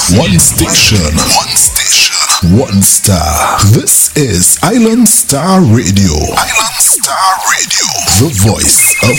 One station. One station. One star. This is Island Star Radio. Island Star Radio. The voice of